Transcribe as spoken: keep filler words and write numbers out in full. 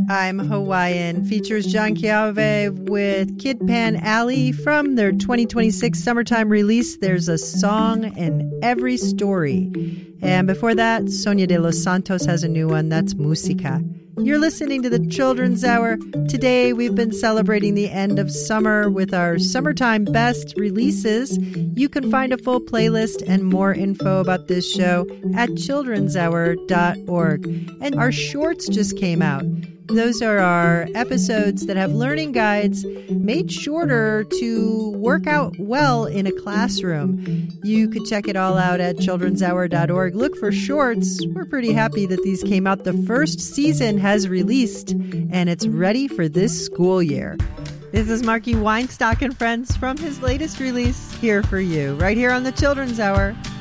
I'm Hawaiian features John Kiave with Kid Pan Alley from their twenty twenty-six summertime release. There's a song in every story. And before that, Sonia de los Santos has a new one. That's Musica. You're listening to the Children's Hour. Today, we've been celebrating the end of summer with our summertime best releases. You can find a full playlist and more info about this show at children's hour dot org. And our shorts just came out. Those are our episodes that have learning guides made shorter to work out well in a classroom. You could check it all out at children's hour dot org. Look for shorts. We're pretty happy that these came out. The first season has released, and it's ready for this school year. This is Marky Weinstock and friends from his latest release, Here For You, right here on the Children's Hour.